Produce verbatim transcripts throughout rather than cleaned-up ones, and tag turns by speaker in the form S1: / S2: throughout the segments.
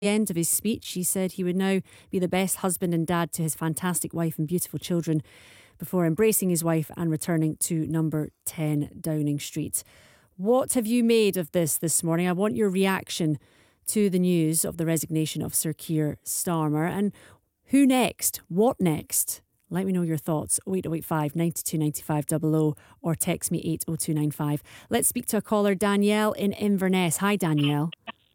S1: the end of his speech, he said he would now be the best husband and dad to his fantastic wife and beautiful children before embracing his wife and returning to number ten Downing Street. What have you made of this this morning? I want your reaction to the news of the resignation of Sir Keir Starmer. And who next? What next? Let me know your thoughts. oh eight oh eight five, nine two nine five double oh or text me eight oh two nine five. Let's speak to a caller, Danielle in Inverness. Hi, Danielle.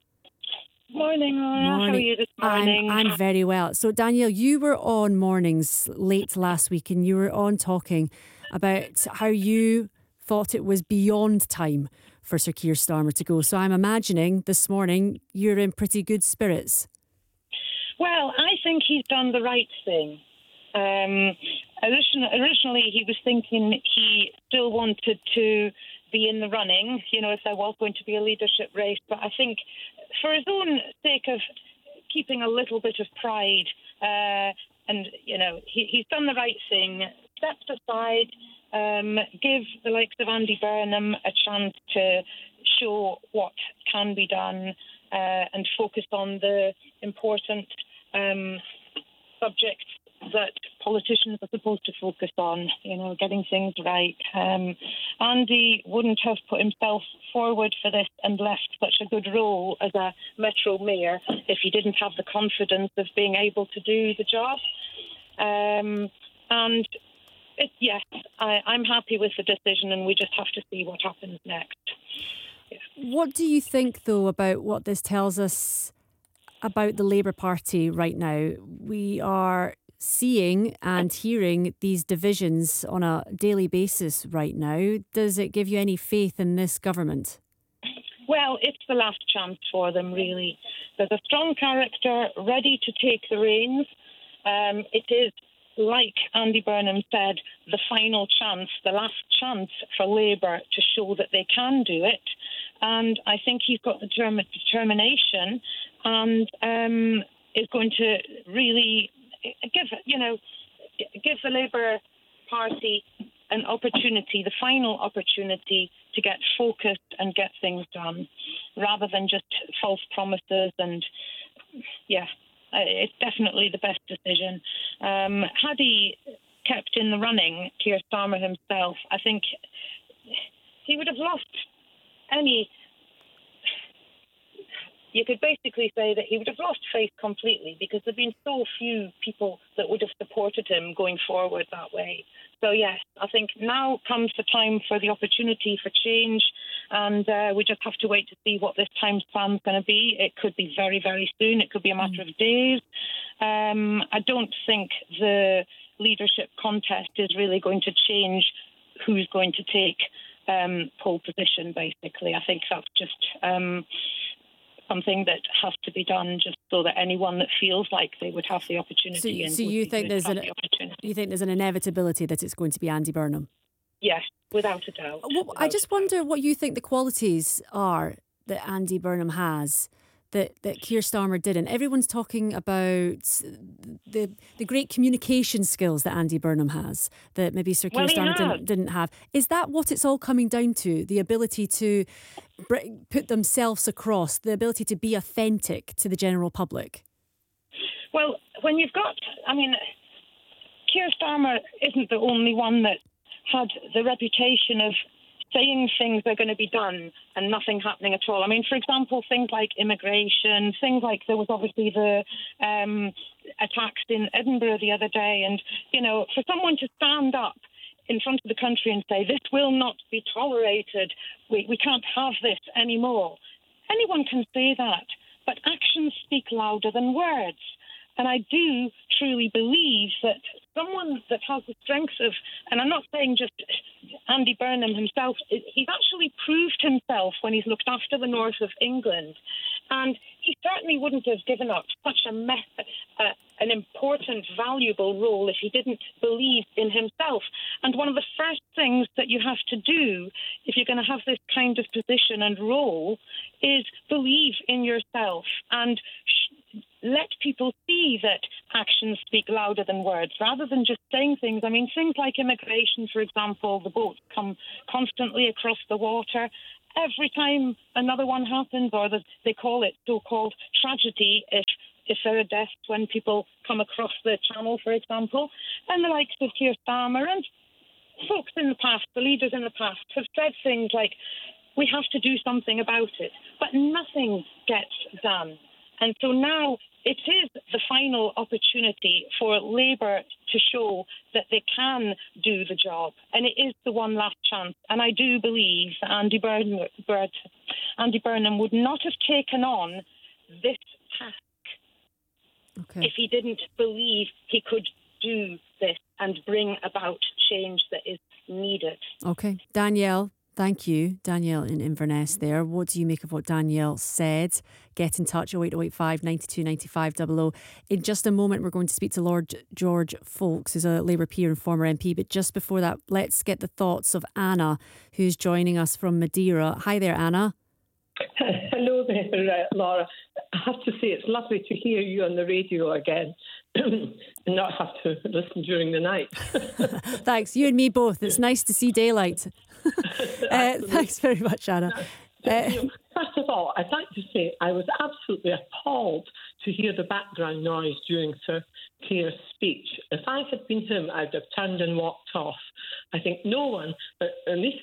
S2: Morning, Laura. How are you this morning?
S1: I'm, I'm very well. So, Danielle, you were on Mornings late last week and you were on talking about how you thought it was beyond time for Sir Keir Starmer to go. So I'm imagining this morning you're in pretty good spirits.
S2: Well, I think he's done the right thing. Um, originally, he was thinking he still wanted to be in the running, you know, if there was going to be a leadership race. But I think for his own sake of keeping a little bit of pride, uh, and, you know, he, he's done the right thing, stepped aside, um, give the likes of Andy Burnham a chance to show what can be done uh, and focus on the important um, subjects that politicians are supposed to focus on, you know, getting things right. Um, Andy wouldn't have put himself forward for this and left such a good role as a Metro Mayor if he didn't have the confidence of being able to do the job. Um, and, it, yes, I, I'm happy with the decision and we just have to see what happens next. Yeah.
S1: What do you think, though, about what this tells us about the Labour Party right now? We are seeing and hearing these divisions on a daily basis right now. Does it give you any faith in this government?
S2: Well, it's the last chance for them, really. There's a strong character ready to take the reins. Um, it is, like Andy Burnham said, the final chance, the last chance for Labour to show that they can do it. And I think he's got the term- determination and um, is going to really give, you know, give the Labour Party an opportunity, the final opportunity to get focused and get things done, rather than just false promises. And yeah, it's definitely the best decision. Um, had he kept in the running, Keir Starmer himself, I think he would have lost any. You could basically say that he would have lost faith completely because there have been so few people that would have supported him going forward that way. So, yes, I think now comes the time for the opportunity for change, and uh, we just have to wait to see what this time span's going to be. It could be very, very soon. It could be a matter of days. Um, I don't think the leadership contest is really going to change who's going to take um, pole position, basically. I think that's just Um, something that has to be done just so that anyone that feels like they would have the opportunity.
S1: So, so you think there's an
S2: the
S1: you think there's an inevitability that it's going to be Andy Burnham?
S2: Yes, without a doubt.
S1: Well,
S2: without
S1: I just wonder what you think the qualities are that Andy Burnham has that, that Keir Starmer didn't. Everyone's talking about the the great communication skills that Andy Burnham has that maybe Sir Keir
S2: well,
S1: Starmer didn't, didn't have. Is that what it's all coming down to? The ability to put themselves across, the ability to be authentic to the general public?
S2: Well, when you've got, I mean, Keir Starmer isn't the only one that had the reputation of saying things are going to be done and nothing happening at all. I mean, for example, things like immigration, things like there was obviously the um, attacks in Edinburgh the other day. And, you know, for someone to stand up in front of the country and say, this will not be tolerated, we, we can't have this anymore. Anyone can say that, but actions speak louder than words. And I do truly believe that someone that has the strength of, and I'm not saying just Andy Burnham himself, he's actually proved himself when he's looked after the north of England. And he certainly wouldn't have given up such a method, uh, an important, valuable role if he didn't believe in himself. And one of the first things that you have to do if you're going to have this kind of position and role is believe in yourself and sh- let people see that actions speak louder than words, rather than just saying things. I mean, things like immigration, for example, the boats come constantly across the water. every time another one happens, or the, they call it so-called tragedy if if there are deaths when people come across the channel, for example, and the likes of Keir Starmer and folks in the past, the leaders in the past, have said things like, we have to do something about it, but nothing gets done. And so now it is the final opportunity for Labour to show that they can do the job. And it is the one last chance. And I do believe that Andy Burnham, Andy Burnham would not have taken on this task okay. if he didn't believe he could do this and bring about change that is needed.
S1: OK. Danielle. Thank you, Danielle in Inverness there. What do you make of what Danielle said? Get in touch, oh eight oh eight five, nine two, nine five double oh. In just a moment, we're going to speak to Lord George Foulkes, who's a Labour peer and former M P. But just before that, let's get the thoughts of Anna, who's joining us from Madeira. Hi there, Anna.
S3: Hello there, Laura. I have to say it's lovely to hear you on the radio again and not have to listen during the night.
S1: Thanks, you and me both. It's nice to see daylight. uh, thanks very much, Anna. Uh,
S3: you know, first of all, I'd like to say I was absolutely appalled to hear the background noise during Sir Keir's speech. If I had been him, I'd have turned and walked off. I think no one, at least